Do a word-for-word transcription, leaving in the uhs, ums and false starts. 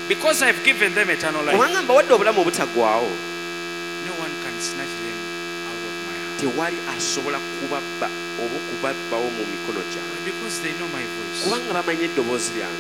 Because I've given them eternal life. Kubanga mbawadde obulamu obutaggwaawo. No one can snatch them out of my hand. Tewali asobola kubabba oba kubabbawo mu mikono gyange. Because they know my voice. Kubanga bamanyi eddoboozi lyange.